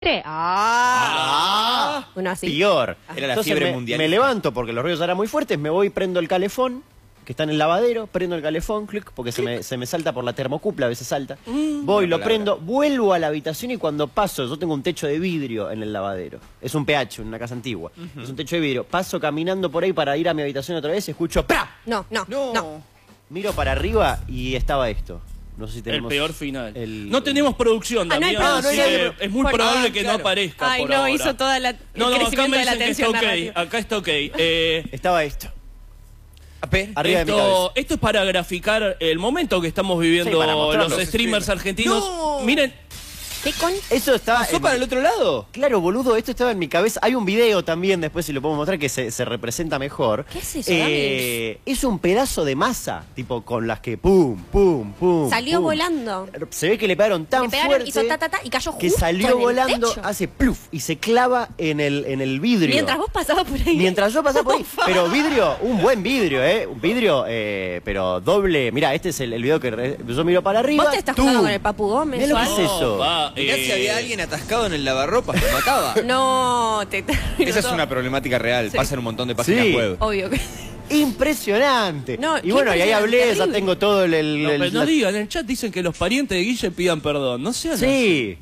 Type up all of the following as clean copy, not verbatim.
Uno así. Peor. Era la Entonces fiebre mundial. Me levanto porque los ruidos eran muy fuertes, me voy y prendo el calefón, que está en el lavadero, prendo el calefón, clic, porque se me salta por la termocupla, a veces salta. Voy, lo prendo, vuelvo a la habitación y cuando paso, yo tengo un techo de vidrio en el lavadero. Es un PH, una casa antigua. Es un techo de vidrio. Paso caminando por ahí para ir a mi habitación otra vez, escucho ¡pra! No. Miro para arriba y estaba esto. No sé si El tenemos peor final. No tenemos producción, no hay Damián, producción. así que es muy probable que claro. no aparezca. Ay, por no, ahora. hizo toda la, el No, acá crecimiento me de la dicen que está tensión ok. narrativa. Acá está ok. Estaba esto. A ver, Arriba de mi cabeza. Esto es para graficar el momento que estamos viviendo Sí, para mostrarlo. los streamers argentinos. ¡No! Miren, ¿Qué con? Eso estaba... ¿pasó para el otro lado? Claro, boludo, esto estaba en mi cabeza. Hay un video también, después si lo podemos mostrar, que se representa mejor. ¿Qué es eso, Dami? Es un pedazo de masa, tipo con las que pum, pum, pum. Salió pum. volando. Se ve que le pegaron tan Le pegaron, fuerte hizo ta, ta, ta, y cayó que justo salió en el volando, techo. hace pluf y se clava en el vidrio. Mientras vos pasabas por ahí. Mientras yo pasaba por ahí. Pero vidrio, un buen vidrio, Un vidrio, pero doble. Mirá, este es el video que yo miro para arriba. ¿Vos te estás jugando con el Papu Gómez? Mirá lo o que es algo? eso. pa, Mirá si había alguien atascado en el lavarropas que mataba. No, te Esa es una problemática real. Sí. Pasa en un montón de páginas Sí. web. Obvio que... Impresionante. No, y bueno, y ahí hablé, ya terrible. tengo todo el... No, pero no la- digan, en el chat dicen que los parientes de Guille pidan perdón. No sean así. Sí.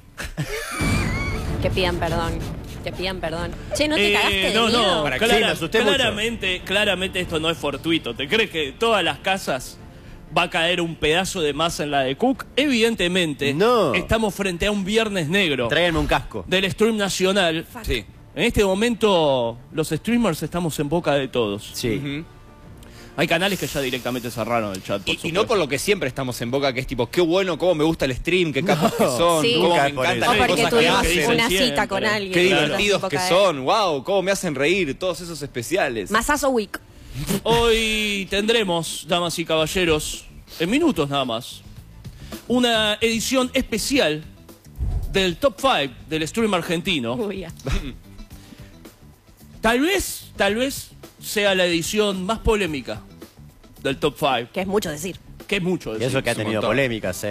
Que pidan perdón. Que pidan perdón. Che, ¿no te cagaste de no, miedo? no, ¿Para qué? Me asusté mucho. claramente esto no es fortuito. ¿Te crees que todas las casas va a caer un pedazo de masa en la de Cook? Evidentemente, No. estamos frente a un viernes negro Tráiganme un casco. del stream nacional. Sí. En este momento, los streamers estamos en boca de todos. Sí. Ujú. Hay canales que ya directamente cerraron el chat. Por Y no supuesto. por lo que siempre estamos en boca, que es tipo, qué bueno, cómo me gusta el stream, qué capos que son, Sí. cómo Nunca me es por encantan eso. O las porque cosas que tuvimos hacen, una siempre. cita con alguien. qué Claro. divertidos que son, wow, cómo me hacen reír, todos esos especiales. Masazo Week. Hoy tendremos, damas y caballeros, en minutos nada más, una edición especial del Top 5 del stream argentino. Uy, ya. Tal vez sea la edición más polémica del Top 5, Que es mucho decir. que es mucho Y decir. eso que ha es un tenido montón. polémicas,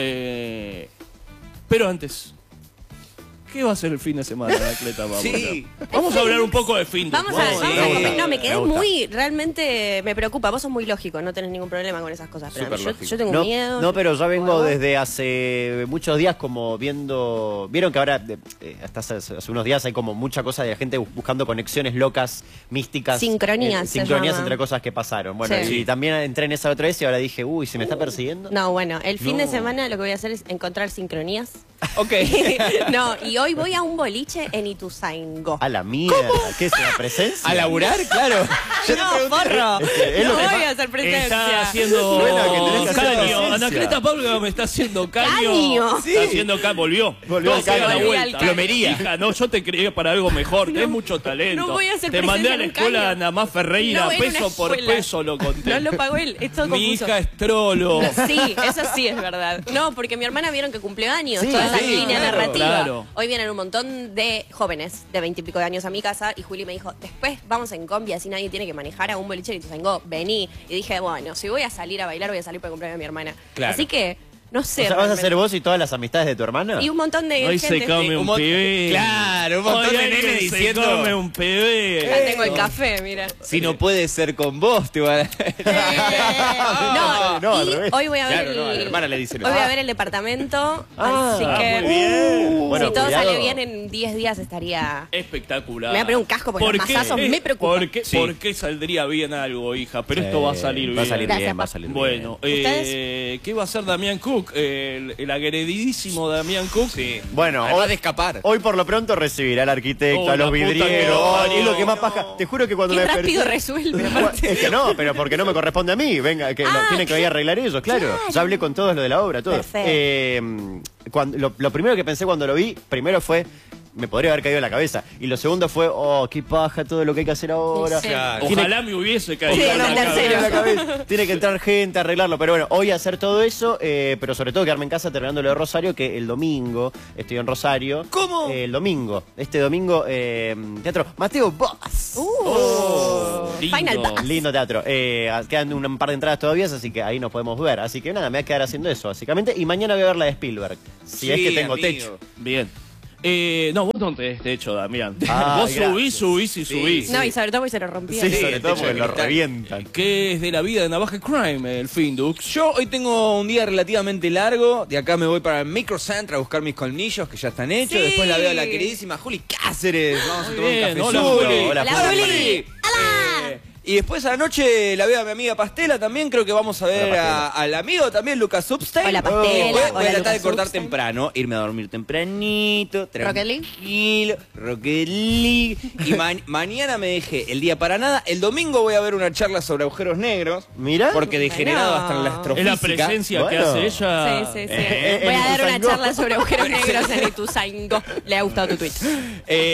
Pero antes, ¿qué va a ser el fin de semana, Anacleta? Sí. Vamos a hablar un poco de fin de Vamos a me comer. gusta, No, me me quedé gusta. muy... Realmente me preocupa. Vos sos muy lógico, no tenés ningún problema con esas cosas. Pero Súper yo lógico. tengo No, miedo. no, pero ya vengo ¿Vos? desde hace muchos días como viendo... Vieron que ahora, hasta hace unos días hay como mucha cosa de la gente buscando conexiones locas, místicas. Sincronías se sincronías llama. entre cosas que pasaron. Bueno, Sí. y también entré en esa otra vez y ahora dije, uy, ¿se me está persiguiendo? No, bueno, el fin No. de semana lo que voy a hacer es encontrar sincronías. Ok. No, y hoy voy a un boliche en Ituzaingó. A la mierda. ¿Qué es una presencia? ¿A laburar? Claro. Yo No, te pregunté- porro. es No lo que voy pa- a hacer Está presencia. haciendo Bueno, que tenés que hacer caño. presencia. Anacleta Pablo me está haciendo caño. Caño. Está haciendo caño. Volvió. Volvió No, al pega caño. la Volví vuelta. al caño. Plomería. Hija, no, yo te creí para algo mejor. Tenés mucho talento. no voy a hacer Te mandé a la presencia en un escuela caño. Nada más Ferreira, No, era una peso por escuela. peso lo conté. No lo pagó él, es todo Mi confuso. hija es trolo. Sí, eso sí es verdad. No, porque mi hermana vieron que cumple años, Sí, toda esa sí, línea claro, narrativa. claro. Hoy vienen un montón de jóvenes de 20 y pico de años a mi casa y Juli me dijo, después vamos en combi, así nadie tiene que manejar a un boliche y te vengo, vení. Y dije, bueno, si voy a salir a bailar, voy a salir para el cumpleaños de mi hermana. Claro. Así que, no sé. O sea, ¿vas a realmente. ser vos y todas las amistades de tu hermana? Y un montón de Hoy gente. se come Un un mon- pibe. Claro, un montón Hoy de alguien nenes se diciendo- come un pibe. Ya tengo el café, mira. Si no puede ser con vos, te va a... No, no, al y revés. hoy voy a ver Claro, no, a la hermana le dicen, hoy voy a ah. ver el departamento, Ah, así que muy bien. Bueno, si todo cuidado. sale bien en 10 días estaría. Espectacular. Me voy a poner un casco porque ¿Por los qué? mazazos me preocupan. Sí. ¿Por qué saldría bien algo, hija? Pero esto va a salir bien. Va a salir Gracias, bien, va a papá. salir Bueno, ¿Ustedes? ¿qué va a hacer Damián Cook? El agredidísimo Damián Cook. Sí. Bueno, Además hoy, de escapar. hoy por lo pronto recibirá al arquitecto, Oh, a los la puta que vidrieros. lo parió. Es lo que más paja. Te juro que cuando Qué me rápido desperté... resuelve. Bueno, es que no, pero porque no me corresponde a mí. Venga, que tienen que venir a arreglar ellos, claro. claro. Ya hablé con todos lo de la obra, todo. Perfecto. Lo primero que pensé cuando lo vi, primero fue, me podría haber caído en la cabeza. Y lo segundo fue, oh, qué paja todo lo que hay que hacer ahora. Sí. Claro. Tiene- Ojalá me hubiese caído. Sí, en la el cabeza. tercero. En la cabeza. Tiene que entrar gente a arreglarlo. Pero bueno, hoy hacer todo eso, pero sobre todo quedarme en casa terminando lo de Rosario, que el domingo estoy en Rosario. ¿Cómo? El domingo. Este domingo, teatro Mateo Boss. Lindo. Final Boss. Lindo teatro. Quedan un par de entradas todavía, así que ahí nos podemos ver. Así que nada, me voy a quedar haciendo eso, básicamente. Y mañana voy a ver la de Spielberg. Si es que tengo amigo. techo. Bien. No, vos no tenés techo, Damián. Ah, vos subís y subís. No, y sobre todo porque se lo rompía. Sí, Sí, sobre el todo techo porque de lo cristal. revientan. ¿Qué es de la vida de Navaja Crime, el Findux? Yo hoy tengo un día relativamente largo. De acá me voy para el Microcenter a buscar mis colmillos que ya están hechos. Sí. Después la veo a la queridísima Juli Cáceres. Vamos a Muy tomar bien, un hola, cafecito. Juli. Hola, Hola, Juli. Juli. Y después a la noche la veo a mi amiga Pastela también. Creo que vamos a ver Pastela. al amigo también, Lucas Substein. Hola, Pastela. Voy a Hola, tratar de Lucas cortar Substein. temprano, irme a dormir tempranito, Rocket League. tranquilo, Rocket League. Y mañana me dejé el día para nada. El domingo voy a ver una charla sobre agujeros negros. Mira. Porque degenerado Bueno. hasta en la Es astrofísica. la presencia que Bueno. hace ella. Sí, sí, sí. en Voy a dar una Ituzaingó. charla sobre agujeros negros en Ituzaingó. Le ha gustado tu tweet.